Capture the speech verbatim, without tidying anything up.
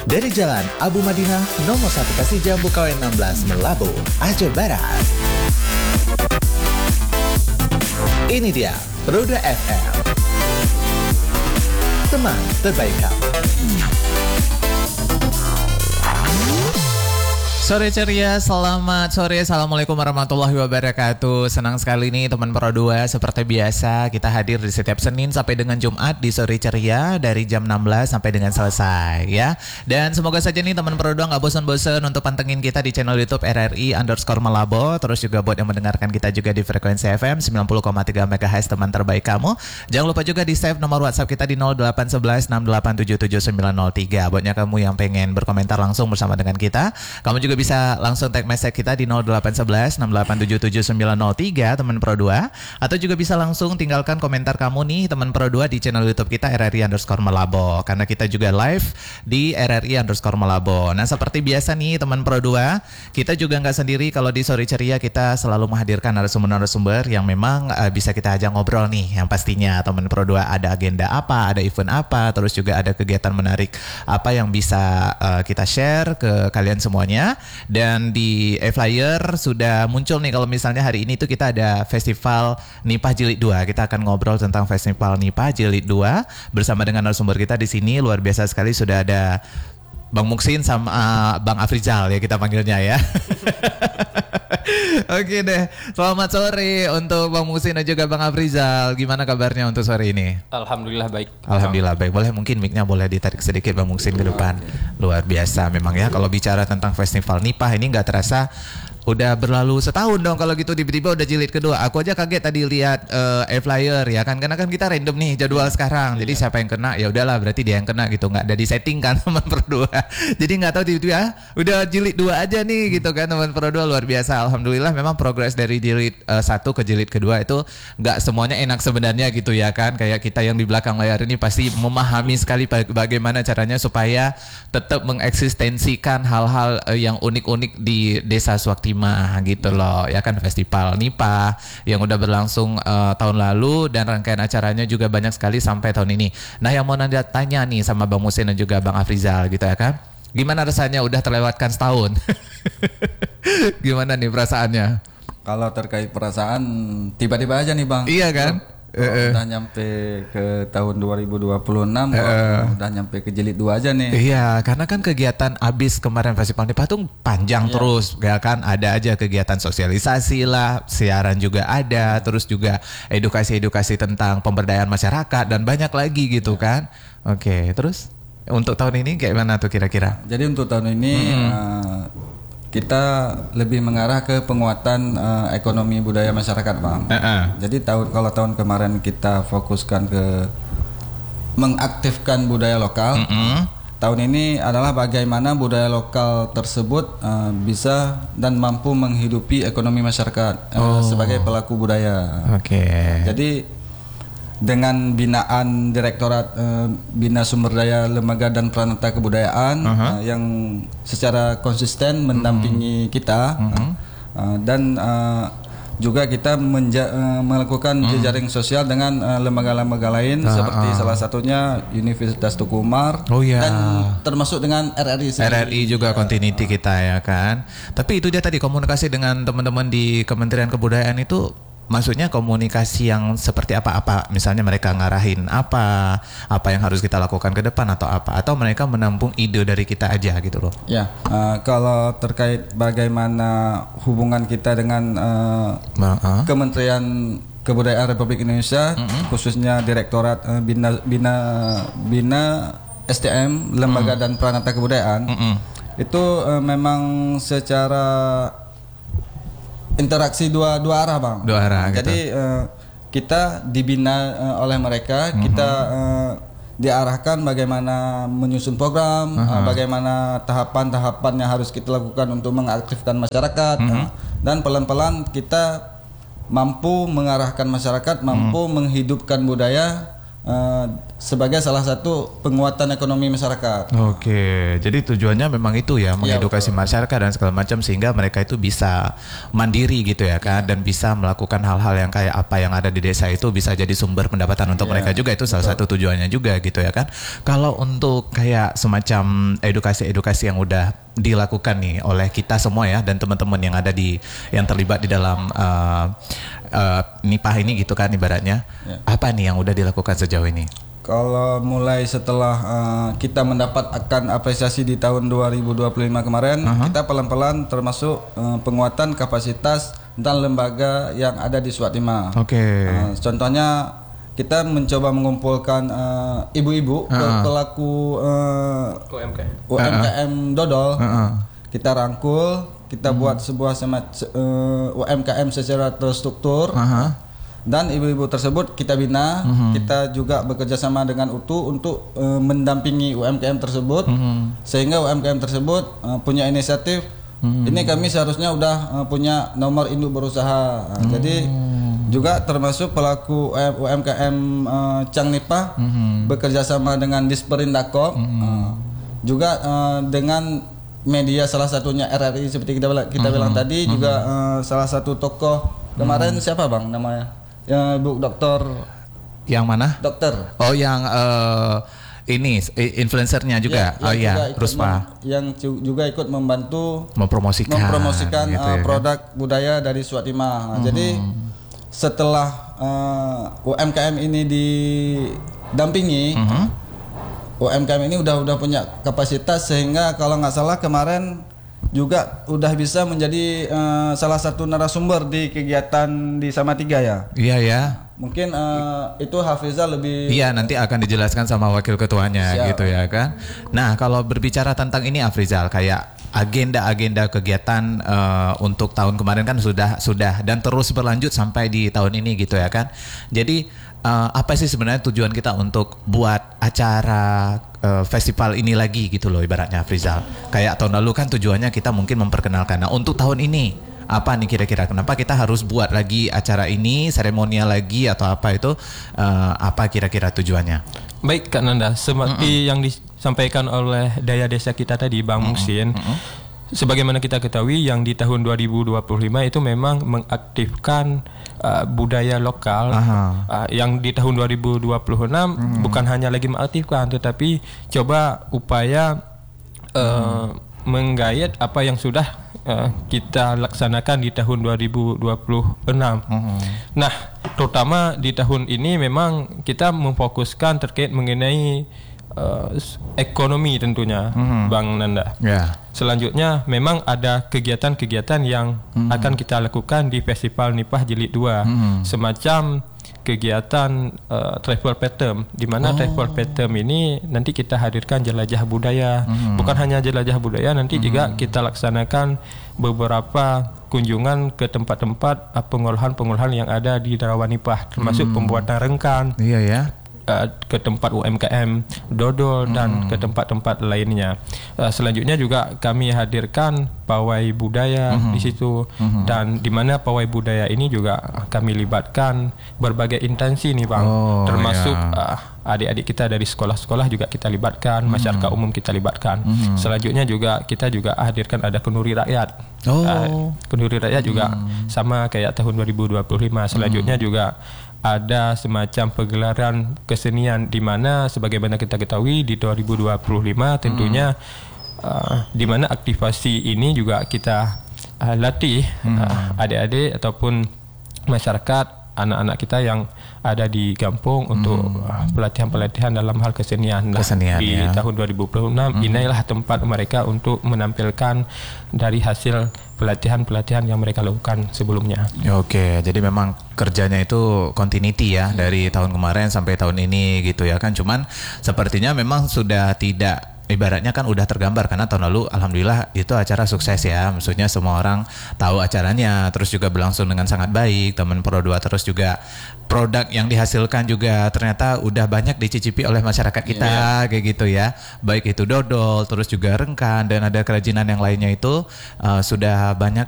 Dari Jalan Abu Madinah nomor satu Kasih Jambu Kawen enam belas Melabu, Aceh Barat. Ini dia Roda F M, teman terbaik kamu. Sore ceria, selamat sore, assalamualaikum warahmatullahi wabarakatuh. Senang sekali nih teman Pro dua, seperti biasa kita hadir di setiap Senin sampai dengan Jumat di Sore Ceria dari jam enam belas sampai dengan selesai ya. Dan semoga saja nih teman Pro dua gak bosan-bosan untuk pantengin kita di channel YouTube R R I underscore Malabo. Terus juga buat yang mendengarkan kita juga di frekuensi F M sembilan puluh koma tiga megahertz, teman terbaik kamu. Jangan lupa juga di save nomor WhatsApp kita di nol delapan satu satu enam delapan tujuh tujuh sembilan nol tiga. Buatnya kamu yang pengen berkomentar langsung bersama dengan kita, kamu juga bisa langsung tag message kita di nol delapan satu satu enam delapan tujuh tujuh sembilan nol tiga teman Pro dua, atau juga bisa langsung tinggalkan komentar kamu nih teman Pro dua di channel YouTube kita R R I underscore Malabo, karena kita juga live di R R I underscore Malabo. Nah seperti biasa nih teman Pro dua, kita juga nggak sendiri kalau di Sore Ceria kita selalu menghadirkan narasumber-narasumber yang memang uh, bisa kita ajak ngobrol nih, yang pastinya teman Pro dua ada agenda apa, ada event apa, terus juga ada kegiatan menarik apa yang bisa uh, kita share ke kalian semuanya. Dan di e-flyer sudah muncul nih kalau misalnya hari ini tuh kita ada Festival Nipah Jilid dua. Kita akan ngobrol tentang Festival Nipah Jilid dua bersama dengan narasumber kita di sini. Luar biasa sekali, sudah ada Bang Muksin sama uh, Bang Afrizal ya kita panggilnya ya. Oke deh, selamat sore untuk Bang Muksin dan juga Bang Afrizal. Gimana kabarnya untuk sore ini? Alhamdulillah baik. Alhamdulillah baik. Boleh mungkin mic-nya boleh ditarik sedikit Bang Muksin ke depan. Luar biasa memang ya, kalau bicara tentang Festival Nipah ini nggak terasa udah berlalu setahun dong kalau gitu, tiba-tiba udah jilid kedua. Aku aja kaget tadi lihat uh, e-flyer ya kan, karena kan kita random nih jadwal sekarang. Jadi siapa yang kena ya udahlah berarti dia yang kena gitu, nggak ada di setting kan teman Pro dua. Jadi nggak tahu tiba-tiba udah jilid dua aja nih gitu kan teman Pro dua. Luar biasa. Alhamdulillah memang progres dari jilid uh, satu ke jilid kedua itu nggak semuanya enak sebenarnya gitu ya kan. Kayak kita yang di belakang layar ini pasti memahami sekali bagaimana caranya supaya tetap mengeksistensikan hal-hal uh, yang unik-unik di Desa Swaktima gitu loh ya kan. Festival Nipah yang udah berlangsung uh, tahun lalu dan rangkaian acaranya juga banyak sekali sampai tahun ini. Nah yang mau nanti tanya nih sama Bang Muksin dan juga Bang Afrizal gitu ya kan, gimana rasanya udah terlewatkan setahun? Gimana nih perasaannya? Kalau terkait perasaan tiba-tiba aja nih Bang. Iya kan? Oh, uh, udah nyampe ke tahun dua ribu dua puluh enam, uh, oh, udah nyampe ke jilid dua aja nih. Iya, karena kan kegiatan abis kemarin Festival Nipah tuh panjang iya. Terus ya kan, ada aja kegiatan sosialisasi lah, siaran juga ada, terus juga edukasi-edukasi tentang pemberdayaan masyarakat dan banyak lagi gitu iya. Kan. Oke, terus untuk tahun ini kayak mana tuh kira-kira? Jadi untuk tahun ini hmm. uh, kita lebih mengarah ke penguatan uh, ekonomi budaya masyarakat Bang. Uh-uh. Jadi tahun kalau tahun kemarin kita fokuskan ke mengaktifkan budaya lokal. Uh-uh. Tahun ini adalah bagaimana budaya lokal tersebut uh, bisa dan mampu menghidupi ekonomi masyarakat uh, oh. sebagai pelaku budaya. Oke. Okay. Jadi dengan binaan Direktorat uh, Bina Sumber Daya Lembaga dan Pranata Kebudayaan uh-huh. uh, yang secara konsisten mendampingi uh-huh. kita uh-huh. uh, dan uh, juga kita menja- uh, melakukan uh-huh. jejaring sosial dengan uh, lembaga-lembaga lain uh-huh. seperti salah satunya Universitas Tuku Umar oh, yeah. dan termasuk dengan R R I sendiri. R R I juga continuity uh, kita ya kan. Tapi itu dia tadi komunikasi dengan teman-teman di Kementerian Kebudayaan itu. Maksudnya komunikasi yang seperti apa-apa, misalnya mereka ngarahin apa, apa yang harus kita lakukan ke depan atau apa, atau mereka menampung ide dari kita aja gitu loh. Ya, uh, kalau terkait bagaimana hubungan kita dengan uh, uh-huh. Kementerian Kebudayaan Republik Indonesia, uh-huh. khususnya Direktorat uh, Bina Bina Bina S D M Lembaga uh-huh. dan Pranata Kebudayaan, uh-huh. itu uh, memang secara interaksi dua dua arah Bang. Dua arah. Jadi gitu. uh, kita dibina uh, oleh mereka, uh-huh. kita uh, diarahkan bagaimana menyusun program, uh-huh. uh, bagaimana tahapan-tahapan yang harus kita lakukan untuk mengaktifkan masyarakat, uh-huh. uh, dan pelan-pelan kita mampu mengarahkan masyarakat, mampu uh-huh. menghidupkan budaya uh, sebagai salah satu penguatan ekonomi masyarakat. Oke, jadi tujuannya memang itu ya, mengedukasi ya, masyarakat dan segala macam sehingga mereka itu bisa mandiri gitu ya kan, dan bisa melakukan hal-hal yang kayak apa yang ada di desa itu bisa jadi sumber pendapatan untuk ya, mereka juga, itu salah betul. Satu tujuannya juga gitu ya kan. Kalau untuk kayak semacam edukasi-edukasi yang udah dilakukan nih oleh kita semua ya dan teman-teman yang ada di yang terlibat di dalam uh, uh, nipah ini gitu kan ibaratnya, ya. Apa nih yang udah dilakukan sejauh ini? Kalau mulai setelah uh, kita mendapat akan apresiasi di tahun dua ribu dua puluh lima kemarin, uh-huh. kita pelan-pelan termasuk uh, penguatan kapasitas dan lembaga yang ada di Swatimah. Oke. Okay. Uh, contohnya kita mencoba mengumpulkan uh, ibu-ibu uh-huh. pelaku uh, U M K M, U M K M uh-huh. dodol. Uh-huh. Kita rangkul, kita uh-huh. buat sebuah semacam uh, U M K M secara terstruktur. Uh-huh. Dan ibu-ibu tersebut kita bina, mm-hmm. kita juga bekerja sama dengan U T U untuk uh, mendampingi U M K M tersebut, mm-hmm. sehingga U M K M tersebut uh, punya inisiatif. Mm-hmm. Ini kami seharusnya udah uh, punya nomor induk berusaha. Uh, mm-hmm. Jadi juga termasuk pelaku U M K M uh, Cangnipah mm-hmm. bekerja sama dengan Disperindakom, mm-hmm. uh, juga uh, dengan media salah satunya R R I seperti kita kita mm-hmm. bilang tadi, mm-hmm. juga uh, salah satu tokoh kemarin mm-hmm. siapa bang namanya? Ya, Bu Dokter. Yang mana? Dokter. Oh, yang uh, ini influencernya juga. Ya, oh iya, Ruspa. Yang juga ikut membantu mempromosikan, mempromosikan gitu uh, ya, produk kan? budaya dari Swatimah. Hmm. Jadi setelah uh, U M K M ini didampingi, hmm. U M K M ini udah udah punya kapasitas sehingga kalau nggak salah kemarin juga udah bisa menjadi uh, salah satu narasumber di kegiatan di Samatiga ya. Iya ya. Mungkin uh, itu Hafizah lebih. Iya, nanti akan dijelaskan sama wakil ketuanya. Siap. Gitu ya kan. Nah, kalau berbicara tentang ini Afrizal, kayak agenda-agenda kegiatan uh, untuk tahun kemarin kan sudah sudah dan terus berlanjut sampai di tahun ini gitu ya kan. Jadi uh, apa sih sebenarnya tujuan kita untuk buat acara uh, festival ini lagi gitu loh ibaratnya Afrizal. Kayak tahun lalu kan tujuannya kita mungkin memperkenalkan. Nah, untuk tahun ini apa nih kira-kira kenapa kita harus buat lagi acara ini, seremonial lagi atau apa itu, uh, apa kira-kira tujuannya? Baik Kak Nanda, seperti mm-hmm. yang disampaikan oleh Daya Desa kita tadi Bang mm-hmm. Muhsin, mm-hmm. sebagaimana kita ketahui yang di tahun dua ribu dua puluh lima itu memang mengaktifkan uh, budaya lokal, uh, yang di tahun dua ribu dua puluh enam mm-hmm. bukan hanya lagi mengaktifkan tetapi coba upaya uh, mm-hmm. menggayat apa yang sudah Uh, kita laksanakan di tahun dua ribu dua puluh enam. Uh-huh. Nah, terutama di tahun ini memang kita memfokuskan terkait mengenai uh, ekonomi tentunya, uh-huh. Bang Nanda. Yeah. Selanjutnya memang ada kegiatan-kegiatan yang uh-huh. akan kita lakukan di Festival Nipah Jilid dua, uh-huh. semacam kegiatan uh, travel pattern, di mana oh. travel pattern ini nanti kita hadirkan jelajah budaya, hmm. bukan hanya jelajah budaya, nanti hmm. juga kita laksanakan beberapa kunjungan ke tempat-tempat uh, pengolahan-pengolahan yang ada di Darawan Nipah, termasuk hmm. pembuatan rengkan. Iya ya. Ke tempat U M K M dodol dan hmm. ke tempat-tempat lainnya. Uh, selanjutnya juga kami hadirkan pawai budaya hmm. di situ, hmm. dan di mana pawai budaya ini juga kami libatkan berbagai instansi nih Bang, oh, termasuk yeah. uh, adik-adik kita dari sekolah-sekolah juga kita libatkan, hmm. masyarakat umum kita libatkan. Hmm. Selanjutnya juga kita juga hadirkan ada kenduri rakyat. Oh. Uh, kenduri rakyat juga hmm. sama kayak tahun dua ribu dua puluh lima. Selanjutnya hmm. juga ada semacam pegelaran kesenian di mana sebagaimana kita ketahui di dua ribu dua puluh lima tentunya hmm. uh, di mana aktivasi ini juga kita uh, latih hmm. uh, adik-adik ataupun masyarakat, anak-anak kita yang ada di kampung hmm. untuk uh, pelatihan-pelatihan dalam hal kesenian. Nah, kesenian di ya. Tahun dua ribu dua puluh enam hmm. inilah tempat mereka untuk menampilkan dari hasil pelatihan-pelatihan yang mereka lakukan sebelumnya. Oke, jadi memang kerjanya itu continuity ya, hmm. dari tahun kemarin sampai tahun ini gitu ya kan. Cuman sepertinya memang sudah tidak, ibaratnya kan udah tergambar karena tahun lalu alhamdulillah itu acara sukses ya. Maksudnya semua orang tahu acaranya, terus juga berlangsung dengan sangat baik. Teman Pro dua terus juga produk yang dihasilkan juga ternyata udah banyak dicicipi oleh masyarakat kita, yeah. kayak gitu ya. Baik itu dodol, terus juga rengkan dan ada kerajinan yang lainnya itu uh, sudah banyak